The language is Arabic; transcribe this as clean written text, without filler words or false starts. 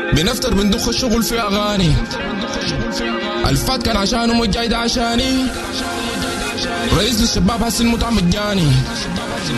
بنفطر بندخ الشغل في اغاني. الفات كان عشانه مو جاي ده عشاني. رئيس للشباب هسي المتعة مجاني.